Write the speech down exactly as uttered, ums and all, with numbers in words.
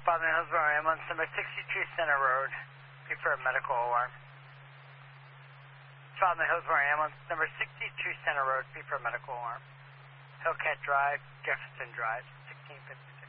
Boston Hillsborough Ambulance, number sixty-two Center Road. Prefer medical alarm. Boston Hillsborough Ambulance, number sixty-two Center Road. Prefer medical alarm. Hillcat Drive, Jefferson Drive, sixteen fifty.